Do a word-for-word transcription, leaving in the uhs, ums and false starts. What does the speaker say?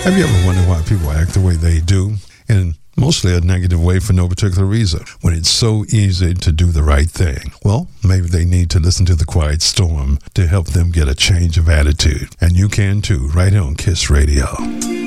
Have you ever wondered why people act the way they do? And mostly a negative way for no particular reason, when it's so easy to do the right thing. Well, maybe they need to listen to The Quiet Storm to help them get a change of attitude. And you can too, right here on KISS Radio.